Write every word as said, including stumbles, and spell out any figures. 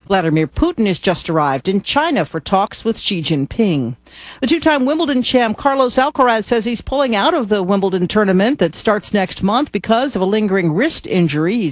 Vladimir Putin has just arrived in China for talks with Xi Jinping. The two-time Wimbledon champ Carlos Alcaraz says he's pulling out of the Wimbledon tournament that starts next month because of a lingering wrist injury. He's